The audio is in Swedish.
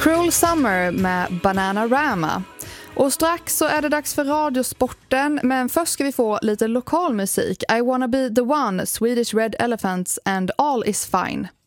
Cruel Summer med Bananarama. Och strax så är det dags för radiosporten, men först ska vi få lite lokal musik. I wanna be the one, Swedish Red Elephants and All is fine.